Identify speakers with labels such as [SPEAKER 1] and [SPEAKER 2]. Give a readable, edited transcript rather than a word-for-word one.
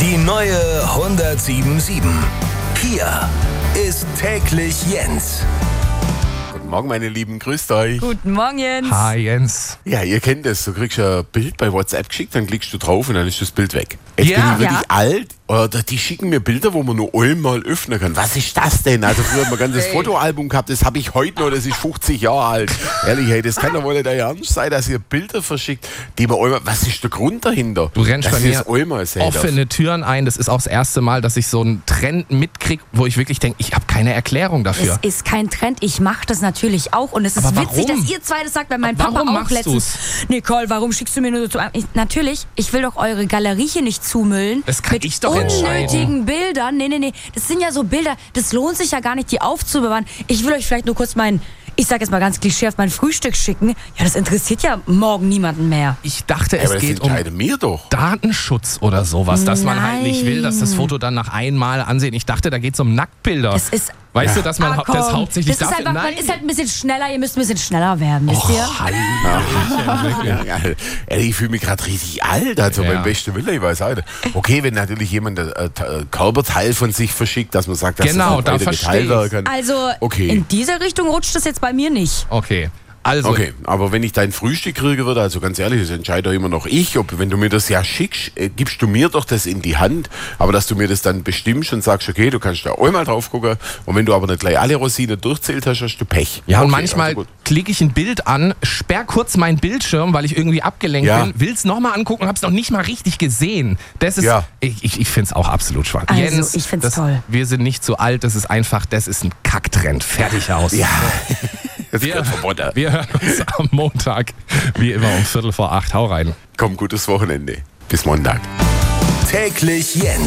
[SPEAKER 1] Die neue 107.7. Hier ist täglich Jens.
[SPEAKER 2] Guten Morgen, meine Lieben, grüßt euch.
[SPEAKER 3] Guten Morgen, Jens.
[SPEAKER 4] Hi, Jens.
[SPEAKER 2] Ja, ihr kennt das, du kriegst ein Bild bei WhatsApp geschickt, dann klickst du drauf und dann ist das Bild weg. Jetzt bin ich wirklich alt, oder die schicken mir Bilder, wo man nur einmal öffnen kann. Was ist das denn? Also früher hat man ein ganzes Fotoalbum gehabt, das habe ich heute noch, das ist 50 Jahre alt. Ehrlich, hey, das kann doch wohl nicht euer Ernst sein, dass ihr Bilder verschickt, die man einmal, was ist der Grund dahinter?
[SPEAKER 4] Du rennst bei mir
[SPEAKER 2] offene
[SPEAKER 4] offene Türen ein. Das ist auch das erste Mal, dass ich so einen Trend mitkriege, wo ich wirklich denke, ich habe keine Erklärung dafür.
[SPEAKER 3] Es ist kein Trend, ich mache das natürlich auch und es ist
[SPEAKER 4] Aber
[SPEAKER 3] witzig,
[SPEAKER 4] warum?
[SPEAKER 3] dass ihr zwei das sagt, weil mein Papa
[SPEAKER 4] Warum
[SPEAKER 3] auch
[SPEAKER 4] machst
[SPEAKER 3] letztens... Nicole, warum schickst du mir nur so... Natürlich, ich will doch eure Galerie hier nicht zumüllen.
[SPEAKER 4] Das kann
[SPEAKER 3] mit
[SPEAKER 4] ich doch entscheiden.
[SPEAKER 3] unnötigen Bildern. Nee. Das sind ja so Bilder, das lohnt sich ja gar nicht, die aufzubewahren. Ich will euch vielleicht nur kurz ich sag jetzt mal ganz klischeehaft, mein Frühstück schicken. Ja, das interessiert ja morgen niemanden mehr.
[SPEAKER 4] Ich dachte,
[SPEAKER 2] Aber
[SPEAKER 4] es geht um
[SPEAKER 2] mir doch.
[SPEAKER 4] Datenschutz oder sowas, dass man halt nicht will, dass das
[SPEAKER 3] Nein.
[SPEAKER 4] Foto dann nach einmal ansehen. Ich dachte, da geht es um Nacktbilder.
[SPEAKER 3] Das ist...
[SPEAKER 4] Weißt du, dass man
[SPEAKER 3] Ah, komm.
[SPEAKER 4] das hauptsächlich
[SPEAKER 3] das ist
[SPEAKER 4] dafür...
[SPEAKER 3] einfach, man ist halt ein bisschen schneller, ihr müsst ein bisschen schneller werden, wisst ihr?
[SPEAKER 2] Ich fühle mich gerade richtig alt, also
[SPEAKER 4] Ja.
[SPEAKER 2] beim besten Willen, ich weiß auch nicht. Okay, wenn natürlich jemand ein Körperteil von sich verschickt, dass man sagt, dass
[SPEAKER 4] Genau,
[SPEAKER 2] das
[SPEAKER 4] da
[SPEAKER 2] weiter
[SPEAKER 4] verstehe
[SPEAKER 2] geteilt werden
[SPEAKER 4] ich's.
[SPEAKER 2] kann.
[SPEAKER 3] Also
[SPEAKER 2] Okay.
[SPEAKER 3] in diese Richtung rutscht das jetzt bei mir nicht.
[SPEAKER 4] Okay, also...
[SPEAKER 2] Okay, aber wenn ich dein Frühstück kriege, würde, also ganz ehrlich, das entscheide doch immer noch ich, wenn du mir das ja schickst, gibst du mir doch das in die Hand, aber dass du mir das dann bestimmst und sagst, okay, du kannst da einmal drauf gucken und wenn du aber nicht gleich alle Rosinen durchzählt hast, hast du Pech.
[SPEAKER 4] Ja, und
[SPEAKER 2] Okay,
[SPEAKER 4] manchmal
[SPEAKER 2] also gut.
[SPEAKER 4] klicke ich ein Bild an, sperr kurz meinen Bildschirm, weil ich irgendwie abgelenkt
[SPEAKER 2] Ja.
[SPEAKER 4] bin, will es nochmal angucken und habe es noch nicht mal richtig gesehen. Das ist,
[SPEAKER 2] Ja.
[SPEAKER 4] ich finde es auch absolut schwach.
[SPEAKER 3] Also,
[SPEAKER 4] Jens,
[SPEAKER 3] ich find's toll.
[SPEAKER 4] Wir sind nicht zu alt, das ist einfach, das ist ein Kacktrend. Fertig aus.
[SPEAKER 2] Ja, das
[SPEAKER 4] Wir,
[SPEAKER 2] gehört verboten.
[SPEAKER 4] wir hören uns am Montag, wie immer um 7:45. Hau rein.
[SPEAKER 2] Komm, gutes Wochenende. Bis Montag.
[SPEAKER 1] Täglich Jens.